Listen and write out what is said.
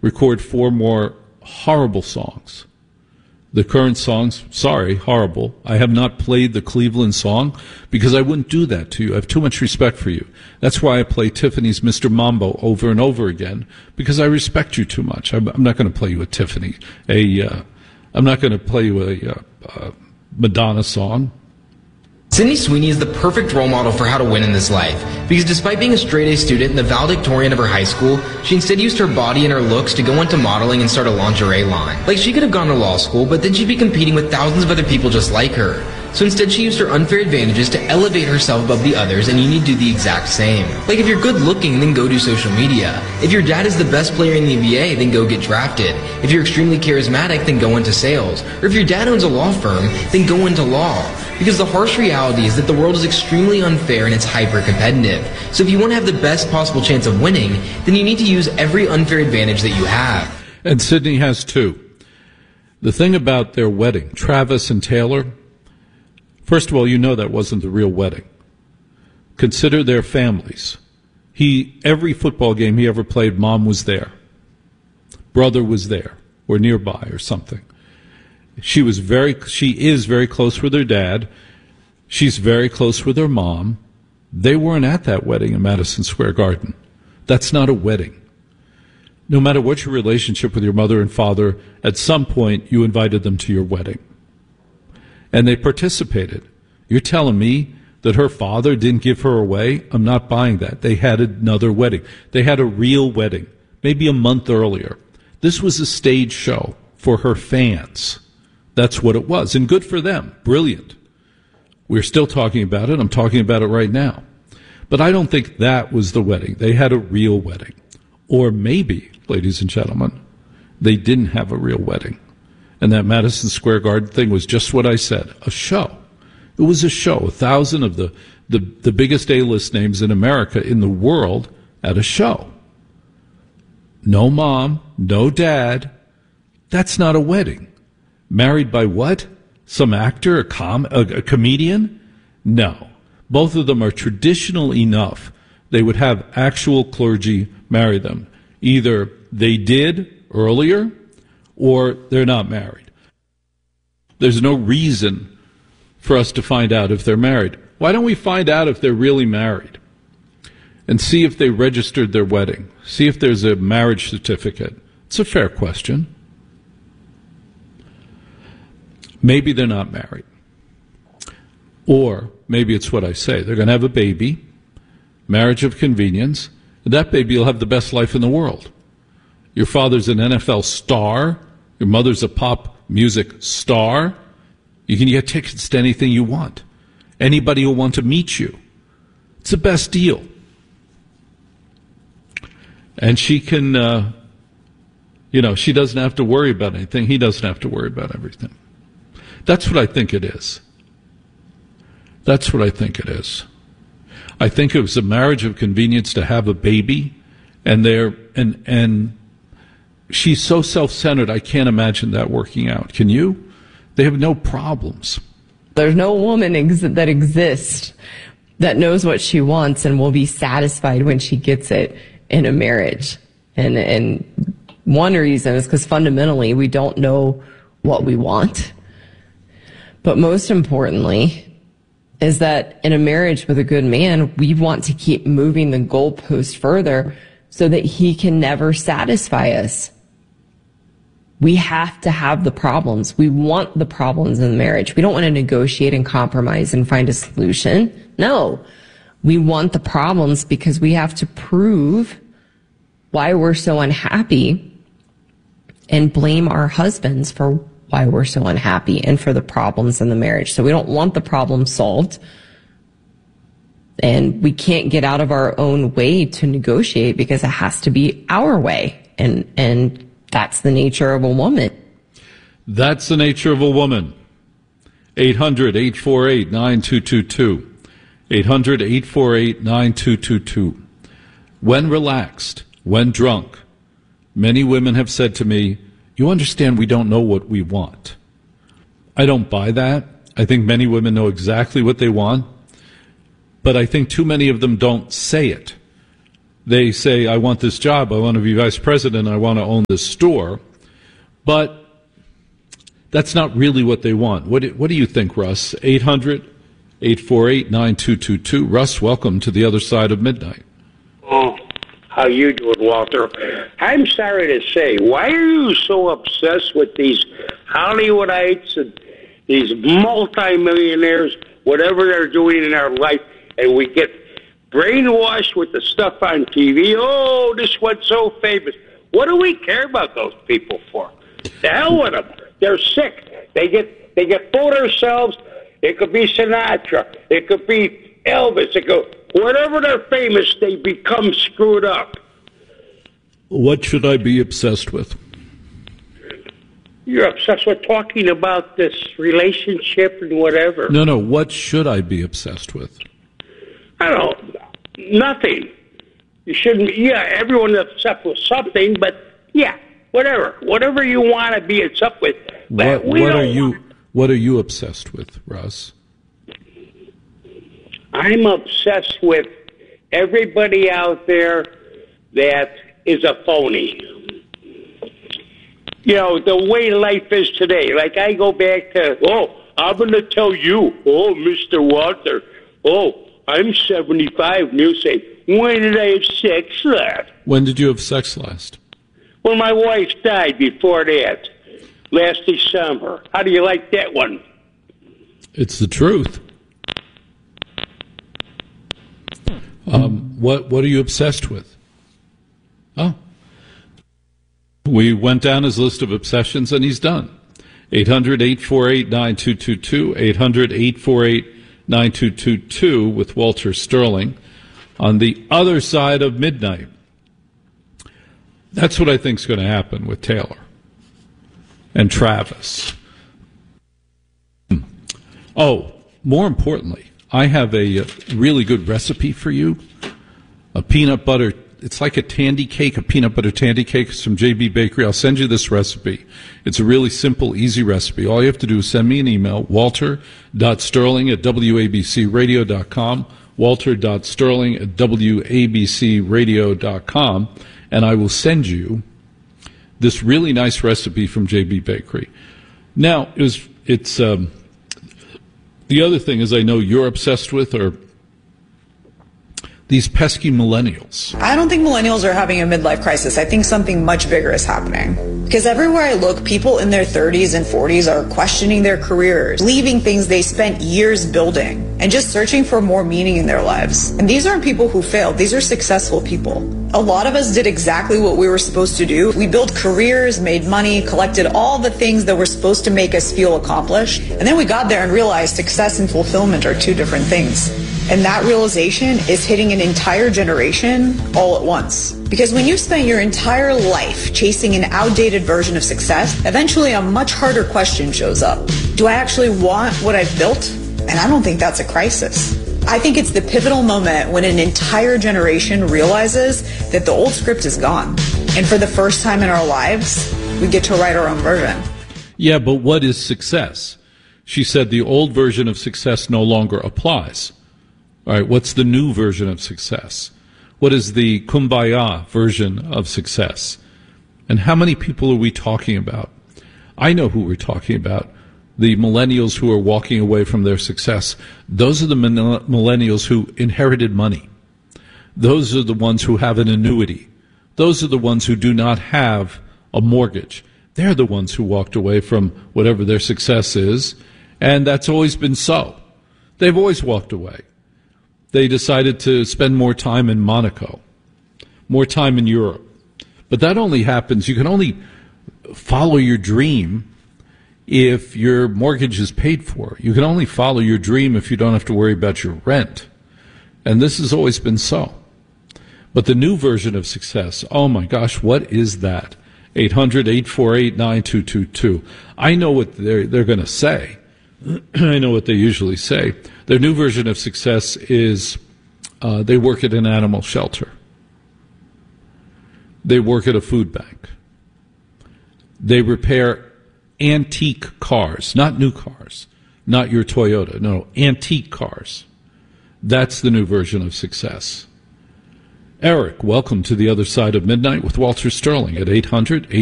record 4 more horrible songs. The current songs, sorry, horrible. I have not played the Cleveland song because I wouldn't do that to you. I have too much respect for you. That's why I play Tiffany's Mr. Mambo over and over again, because I respect you too much. I'm not going to play you a Tiffany. I'm not going to play you a Madonna song. Sydney Sweeney is the perfect role model for how to win in this life, because despite being a straight-A student and the valedictorian of her high school, she instead used her body and her looks to go into modeling and start a lingerie line. Like, she could have gone to law school, but then she'd be competing with thousands of other people just like her. So instead she used her unfair advantages to elevate herself above the others, and you need to do the exact same. Like, if you're good looking, then go do social media. If your dad is the best player in the NBA, then go get drafted. If you're extremely charismatic, then go into sales. Or if your dad owns a law firm, then go into law. Because the harsh reality is that the world is extremely unfair and it's hyper-competitive. So if you want to have the best possible chance of winning, then you need to use every unfair advantage that you have. And Sydney has too. The thing about their wedding, Travis and Taylor, first of all, you know that wasn't the real wedding. Consider their families. Every football game he ever played, mom was there. Brother was there, or nearby, or something. She is very close with her dad. She's very close with her mom. They weren't at that wedding in Madison Square Garden. That's not a wedding. No matter what your relationship with your mother and father, at some point you invited them to your wedding. And they participated. You're telling me that her father didn't give her away? I'm not buying that. They had another wedding. They had a real wedding, maybe a month earlier. This was a stage show for her fans. That's what it was. And good for them. Brilliant. We're still talking about it. I'm talking about it right now. But I don't think that was the wedding. They had a real wedding. Or maybe, ladies and gentlemen, they didn't have a real wedding. And that Madison Square Garden thing was just what I said, a show. It was a show. 1,000 of the biggest A-list names in America, in the world, at a show. No mom, no dad. That's not a wedding. Married by what? Some actor, a comedian? No. Both of them are traditional enough. They would have actual clergy marry them. Either they did earlier, or they're not married. There's no reason for us to find out if they're married. Why don't we find out if they're really married? And see if they registered their wedding. See if there's a marriage certificate. It's a fair question. Maybe they're not married. Or maybe it's what I say. They're going to have a baby, marriage of convenience, and that baby will have the best life in the world. Your father's an NFL star. Your mother's a pop music star. You can get tickets to anything you want. Anybody will want to meet you. It's the best deal. And she can, she doesn't have to worry about anything. He doesn't have to worry about everything. That's what I think it is. That's what I think it is. I think it was a marriage of convenience to have a baby, and she's so self-centered, I can't imagine that working out. Can you? They have no problems. There's no woman that exists that knows what she wants and will be satisfied when she gets it in a marriage. And one reason is because fundamentally we don't know what we want. But most importantly is that in a marriage with a good man, we want to keep moving the goalpost further so that he can never satisfy us. We have to have the problems. We want the problems in the marriage. We don't want to negotiate and compromise and find a solution. No, we want the problems because we have to prove why we're so unhappy and blame our husbands for why we're so unhappy and for the problems in the marriage. So we don't want the problem solved. And we can't get out of our own way to negotiate because it has to be our way. And that's the nature of a woman. That's the nature of a woman. 800-848-9222. 800-848-9222. When relaxed, when drunk, many women have said to me, you understand we don't know what we want. I don't buy that. I think many women know exactly what they want, but I think too many of them don't say it. They say, I want this job, I want to be vice president, I want to own this store. But that's not really what they want. What do you think, Russ? 800-848-9222. Russ, welcome to the other side of midnight. Oh, how you doing, Walter? I'm sorry to say, why are you so obsessed with these Hollywoodites and these multimillionaires, whatever they're doing in our life, and we get brainwashed with the stuff on TV? Oh, this one's so famous. What do we care about those people for? The hell with them. They're sick. They get full of themselves. It could be Sinatra. It could be Elvis. Whatever they're famous, they become screwed up. What should I be obsessed with? You're obsessed with talking about this relationship and whatever. No. What should I be obsessed with? I don't know. Nothing. You shouldn't. Yeah, everyone's obsessed with something, but yeah, whatever. Whatever you want to be obsessed with. But what are you obsessed with, Russ? I'm obsessed with everybody out there that is a phony. You know, the way life is today. Like, I go back to, I'm going to tell you, Mr. Walter, I'm 75. And you say, when did I have sex last? When did you have sex last? When my wife died. Before that, last December. How do you like that one? It's the truth. What are you obsessed with? Oh. We went down his list of obsessions, and he's done. 800-848-9222, 800-848-9222 with Walter Sterling on the other side of midnight. That's what I think is going to happen with Taylor and Travis. Oh, more importantly, I have a really good recipe for you. A peanut butter, it's like a tandy cake, a peanut butter tandy cake from JB Bakery. I'll send you this recipe. It's a really simple, easy recipe. All you have to do is send me an email, walter.sterling@wabcradio.com, walter.sterling@wabcradio.com, and I will send you this really nice recipe from JB Bakery. Now, it's the other thing is I know you're obsessed with are these pesky millennials. I don't think millennials are having a midlife crisis. I think something much bigger is happening. Because everywhere I look, people in their 30s and 40s are questioning their careers, leaving things they spent years building, and just searching for more meaning in their lives. And these aren't people who failed. These are successful people. A lot of us did exactly what we were supposed to do. We built careers, made money, collected all the things that were supposed to make us feel accomplished. And then we got there and realized success and fulfillment are two different things. And that realization is hitting an entire generation all at once. Because when you spend your entire life chasing an outdated version of success, eventually a much harder question shows up. Do I actually want what I've built? And I don't think that's a crisis. I think it's the pivotal moment when an entire generation realizes that the old script is gone. And for the first time in our lives, we get to write our own version. Yeah, but what is success? She said the old version of success no longer applies. All right, what's the new version of success? What is the kumbaya version of success? And how many people are we talking about? I know who we're talking about. The millennials who are walking away from their success. Those are the millennials who inherited money. Those are the ones who have an annuity. Those are the ones who do not have a mortgage. They're the ones who walked away from whatever their success is, and that's always been so. They've always walked away. They decided to spend more time in Monaco, more time in Europe. But that only happens, you can only follow your dream if your mortgage is paid for. You can only follow your dream if you don't have to worry about your rent. And this has always been so. But the new version of success, oh my gosh, what is that? 800-848-9222. I know what they're going to say. I know what they usually say. Their new version of success is they work at an animal shelter. They work at a food bank. They repair antique cars, not new cars, not your Toyota. No, antique cars. That's the new version of success. Eric, welcome to the other side of midnight with Walter Sterling at 800